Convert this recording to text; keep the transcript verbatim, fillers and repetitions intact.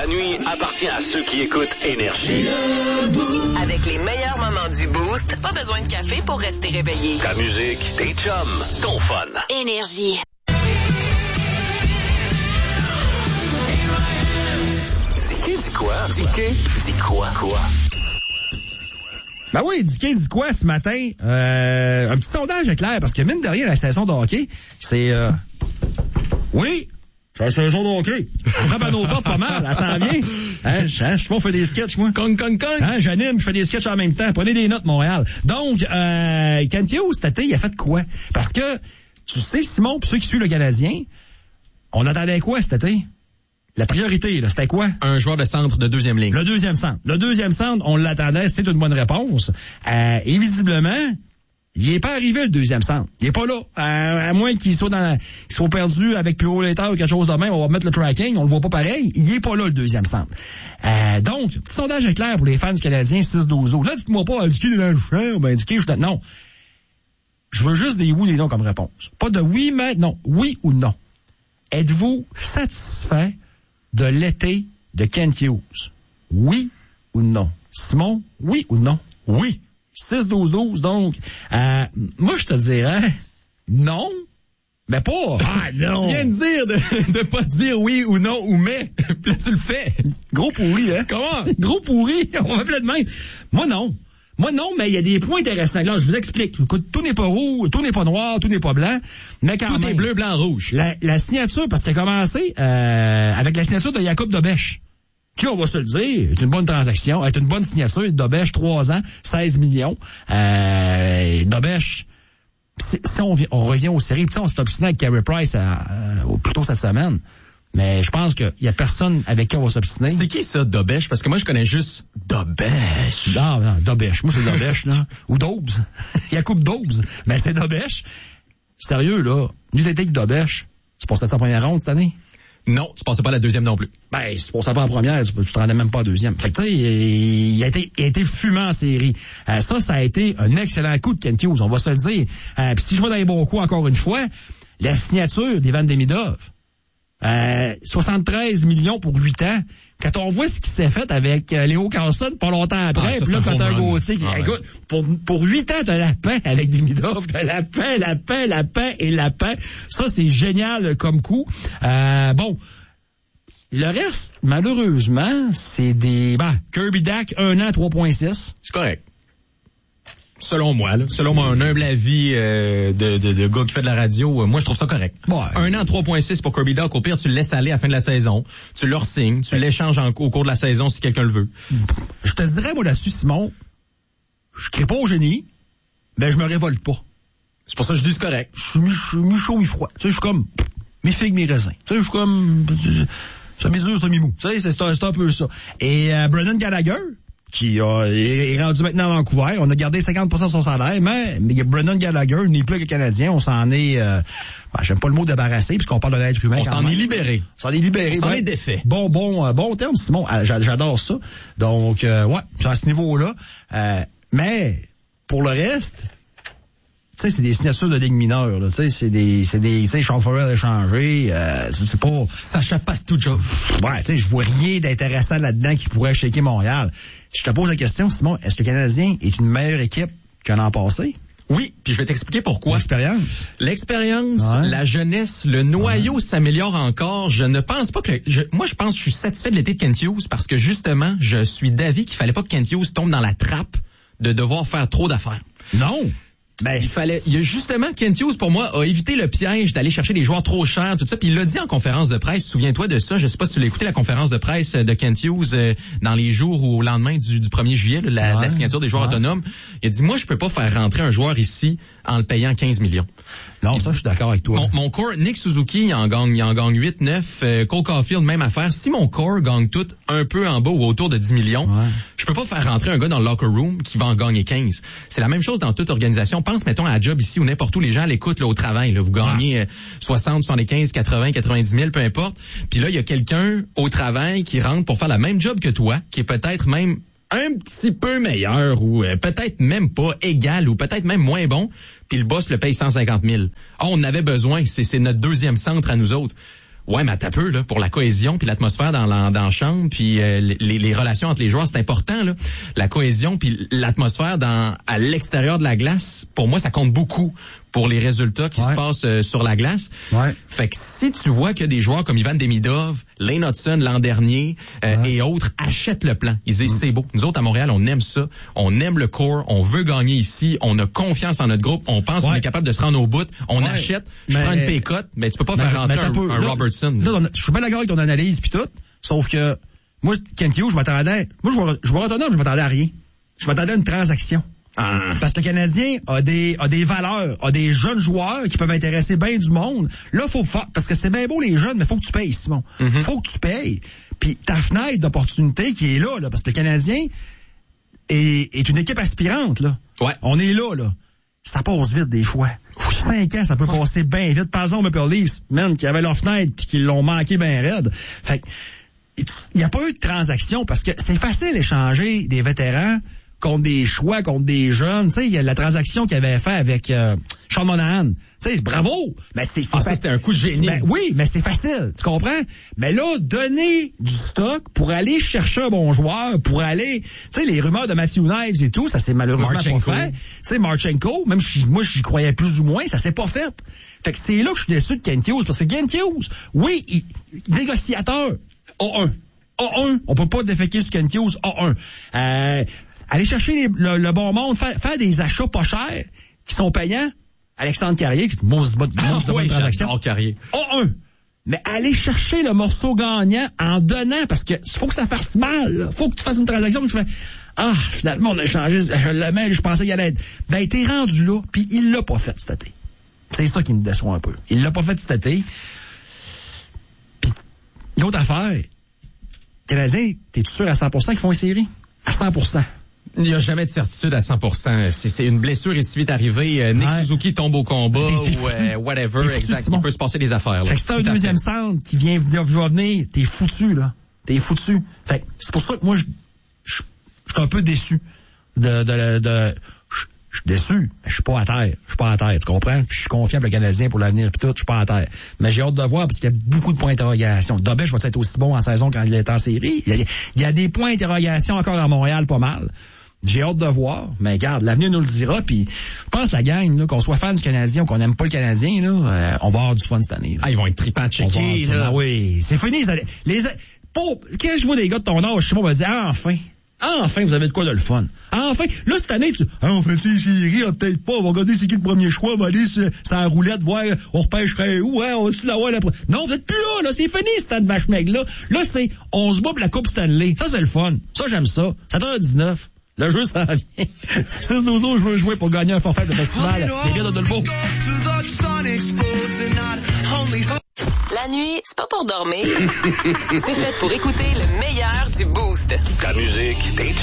La nuit appartient à ceux qui écoutent Énergie. Avec les meilleurs moments du Boost, pas besoin de café pour rester réveillé. Ta musique, tes chums, ton fun. Énergie. Dis dis quoi? Dis dis quoi? Quoi? Ben oui, Dicky dit quoi ce matin? Euh, un petit sondage éclair, parce que mine de rien, la saison de hockey, c'est... Euh... Oui, c'est la saison de hockey. Elle frappe à nos portes pas mal, elle s'en vient. Hein, je, hein, je sais pas, on fait des sketchs, moi. Cong, cong, cong. Hein, j'anime, je fais des sketchs en même temps. Prenez des notes, Montréal. Donc, euh, Kent Hughes, cet été, il a fait quoi? Parce que, tu sais, Simon, pis ceux qui suivent le Canadien, on attendait quoi cet été? La priorité, là, c'était quoi? Un joueur de centre de deuxième ligne. Le deuxième centre. Le deuxième centre, on l'attendait, c'est une bonne réponse. Euh, et visiblement, il est pas arrivé, le deuxième centre. Il est pas là. Euh, à moins qu'il soit dans, qu'il soit perdu avec Puro Later ou quelque chose de même, on va mettre le tracking, on le voit pas pareil. Il est pas là, le deuxième centre. Euh, donc, petit sondage éclair pour les fans du Canadien, six douze. Là, dites-moi pas, Dicky est dans le champ, ben, Dicky, je non. Je veux juste des oui, des non comme réponse. Pas de oui, mais non. Oui ou non. Êtes-vous satisfait de l'été de Kent Hughes? Oui ou non? Simon, oui ou non? Oui. six douze douze, donc, euh, moi, je te dirais non, mais pas. Ah, non. Tu viens de dire de, de pas dire oui ou non ou mais. Puis là, tu le fais. Gros pourri, hein? Comment? Gros pourri. On va plein de même. Moi, non. Moi, non, mais il y a des points intéressants. Là, je vous explique. Écoute, tout n'est pas rouge, tout n'est pas noir, tout n'est pas blanc. Mais quand tout même, est bleu, blanc, rouge. La, la signature, parce qu'elle a commencé euh, avec la signature de Jacob Dobèche, qui, on va se le dire, est une bonne transaction, est une bonne signature. Dobèche, trois ans, seize millions. Euh, Dobèche, si on, on revient aux séries, puis on s'est obstiné avec Carey Price à, euh, plus tôt cette semaine. Mais je pense qu'il y a personne avec qui on va s'obstiner. C'est qui ça, Dobèche? Parce que moi, je connais juste Dobèche. Non, non, Dobèche. Moi, c'est Dobèche, là. Ou Dobbs. Il y a coupe Dobbs. Mais c'est Dobèche. Sérieux, là. Nous, t'étais avec Dobèche. Tu passais sa première ronde cette année? Non, tu passais pas à la deuxième non plus. Ben, si tu passais pas en première, tu, tu te rendais même pas en deuxième. Fait que, tu sais, il a été, il a été fumant en série. Euh, ça, ça a été un excellent coup de Kent Hughes, on va se le dire. Euh, puis si je vois dans les bons coups, encore une fois, la signature d'Ivan Demidov. Euh, soixante-treize millions pour huit ans. Quand on voit ce qui s'est fait avec euh, Léo Carlson pas longtemps après, ah, puis là, quand t'as un Gauthier qui, ah, écoute, ouais. pour, pour huit ans, t'as la paix avec Demidov, t'as la paix, la paix, la paix et la paix. Ça, c'est génial comme coup. Euh, bon. Le reste, malheureusement, c'est des, bah, Kirby Dach, un an, trois virgule six. C'est correct. Selon moi, là, selon mon humble avis euh, de, de, de gars qui fait de la radio, euh, moi je trouve ça correct. Ouais. Un an, trois virgule six pour Kirby Dach, au pire tu le laisses aller à la fin de la saison, tu le re-signes, tu l'échanges en, au cours de la saison si quelqu'un le veut. Je te dirais, moi là-dessus, Simon, je crie pas au génie, mais je me révolte pas. C'est pour ça que je dis c'est correct. Je suis mi, je suis mi chaud, mi froid. Tu sais, je suis comme mes figues, mes raisins. Tu sais, je suis comme ça mes dur, ça mes mou. Tu sais, c'est, c'est un peu ça. Et euh, Brendan Gallagher, qui a, est rendu maintenant à Vancouver. On a gardé cinquante pour cent de son salaire, mais, mais Brendan Gallagher n'est plus que Canadien. On s'en est, euh, ben, j'aime pas le mot débarrassé, puisqu'on parle d'un être humain. On s'en même. est libéré. On s'en est libéré. On s'en ouais. est défait. Bon, bon, euh, bon terme, Simon. Euh, j'adore ça. Donc, euh, ouais, à ce niveau-là. Euh, mais, pour le reste, tu sais, c'est des signatures de ligue mineure, là. Tu sais, c'est des, c'est des, tu sais, Sean Farrell échangé, euh, c'est pas... Sacha Pastujov. Ouais, tu sais, je vois rien d'intéressant là-dedans qui pourrait shaker Montréal. Je te pose la question, Simon, est-ce que le Canadien est une meilleure équipe qu'un an passé? Oui, puis je vais t'expliquer pourquoi. L'expérience. L'expérience, ouais. la jeunesse, le noyau ouais. s'améliore encore. Je ne pense pas que... Je, moi, je pense que je suis satisfait de l'été de Kent Hughes parce que, justement, je suis d'avis qu'il fallait pas que Kent Hughes tombe dans la trappe de devoir faire trop d'affaires. Non. Ben, il fallait, il y a justement, Kent Hughes, pour moi, a évité le piège d'aller chercher des joueurs trop chers, tout ça, puis il l'a dit en conférence de presse, souviens-toi de ça, je sais pas si tu l'as écouté, la conférence de presse de Kent Hughes euh, dans les jours ou au lendemain du, du premier juillet, là, la, ouais. la signature des joueurs ouais. autonomes. Il a dit, moi, je peux pas faire rentrer un joueur ici en le payant quinze millions. Non, il ça, dit, je suis d'accord avec toi. Mon, mon core, Nick Suzuki, il en gagne, il en gagne huit, neuf, euh, Cole Caulfield, même affaire. Si mon core gagne tout un peu en bas ou autour de dix millions, ouais. je peux pas faire rentrer un gars dans le locker room qui va en gagner quinze. C'est la même chose dans toute organisation. Pense, mettons, à la job ici ou n'importe où les gens l'écoutent là, au travail. Là. Vous gagnez euh, soixante, soixante-quinze, quatre-vingts, quatre-vingt-dix mille, peu importe. Puis là, il y a quelqu'un au travail qui rentre pour faire la même job que toi, qui est peut-être même un petit peu meilleur ou euh, peut-être même pas égal ou peut-être même moins bon, puis le boss le paye cent cinquante mille. Ah, on en avait besoin, c'est, c'est notre deuxième centre à nous autres. Ouais, mais t'as peu, là, pour la cohésion puis l'atmosphère dans la, dans la chambre puis euh, les, les relations entre les joueurs, c'est important, là. La cohésion puis l'atmosphère dans à l'extérieur de la glace, pour moi, ça compte beaucoup pour les résultats qui ouais. se passent euh, sur la glace. Ouais. Fait que si tu vois que des joueurs comme Ivan Demidov, Lane Hudson l'an dernier euh, ouais. et autres achètent le plan, ils disent mm. c'est beau. Nous autres à Montréal, on aime ça, on aime le core, on veut gagner ici, on a confiance en notre groupe, on pense ouais. qu'on est capable de se rendre au bout, on ouais. achète, je mais, prends une pay-cut, mais tu peux pas mais, faire rentrer un, peu, un là, Robertson. Là, là, je suis bien d'accord avec ton analyse puis tout, sauf que moi, Kent Hughes, je m'attendais, moi je vais, je vais retenir, je m'attendais à rien. Je m'attendais à une transaction. Ah. Parce que le Canadien a des a des valeurs, a des jeunes joueurs qui peuvent intéresser bien du monde. Là, faut faire, parce que c'est bien beau les jeunes, mais faut que tu payes, Simon. Mm-hmm. Faut que tu payes. Puis ta fenêtre d'opportunité qui est là, là, parce que le Canadien est, est une équipe aspirante, là. Ouais. On est là, là. Ça passe vite des fois. Cinq ans, ça peut ouais. passer bien vite. Par exemple, Maple Leafs, man, qui avaient leur fenêtre puis qui l'ont manqué bien raide. Fait que il n'y a pas eu de transaction parce que c'est facile d'échanger des vétérans contre des choix, contre des jeunes. Tu sais, il y a la transaction qu'il avait fait avec euh, Sean Monahan. Tu sais, bravo! Mais c'est, c'est ah, ça, c'était un coup de génie. Ben, oui, mais c'est facile, tu comprends? Mais là, donner du stock pour aller chercher un bon joueur, pour aller... Tu sais, les rumeurs de Matthew Knives et tout, ça s'est malheureusement Marchenko. pas fait. Tu sais, Marchenko, même si moi, j'y croyais plus ou moins, ça s'est pas fait. Fait que c'est là que je suis déçu de Kent Hughes, parce que Kent Hughes, oui, il, négociateur, A un. A un. On peut pas déféquer sur Kent Hughes, A un. Euh... Aller chercher les, le, le bon monde, faire, faire des achats pas chers qui sont payants. Alexandre Carrier, qui est une mauvaise bonne ah, oui, transaction. Carrier. A un. Mais aller chercher le morceau gagnant en donnant, parce que faut que ça fasse mal. Là. Faut que tu fasses une transaction que tu fais ah, finalement, on a changé le mail, je pensais qu'il allait être. Ben, t'es rendu là, puis il l'a pas fait cet été. C'est ça qui me déçoit un peu. Il l'a pas fait cet été. Puis, l'autre affaire, Canadien, t'es-tu sûr à cent pour cent qu'ils font une série? À cent pour cent. Il n'y a jamais de certitude à cent pour cent. Si c'est une blessure est si vite arrivée, euh, Nick ouais. Suzuki tombe au combat ou euh, whatever, exact. Il peut se passer des affaires. Là. Fait que si t'as un deuxième centre qui vient va venir, t'es foutu, là. T'es foutu. Fait que c'est pour ça que moi, je je suis un peu déçu de... de, de je suis déçu, mais je suis pas à terre. Je suis pas à terre, tu comprends? Puis je suis confiant pour le Canadien pour l'avenir puis tout, je suis pas à terre. Mais j'ai hâte de voir parce qu'il y a beaucoup de points d'interrogation. Dobech va être aussi bon en saison quand il est en série. Il y a, il y a des points d'interrogation encore à Montréal, pas mal. J'ai hâte de voir, mais regarde, l'avenir nous le dira, puis je pense la gang, là, qu'on soit fan du Canadien ou qu'on n'aime pas le Canadien, là, euh, on va avoir du fun cette année. Là. Ah, ils vont être tripants à checker, là. Oui, c'est fini. Ça, les, pour, quand je vois des gars de ton âge, je sais pas, on va dire, ah, enfin, enfin, vous avez de quoi de le fun. Enfin, là, cette année, tu ah, on fait ces séries, on peut-être pas, on va regarder c'est qui le premier choix, on va aller sur, sur la roulette, voir, on repêcherait où, hein, on va la voir la non, vous êtes plus là, là, c'est fini, ce temps de vache maigre là. Là, c'est, on se bat pour la Coupe Stanley. Ça, c'est le fun. Ça, j'aime ça. sept heures dix-neuf. Le jeu, ça vient. six douze autres, je veux jouer pour gagner un forfait de festival. Les gars de Dolbeau. La nuit, c'est pas pour dormir. C'est fait pour écouter le meilleur du Boost. Ta musique, tes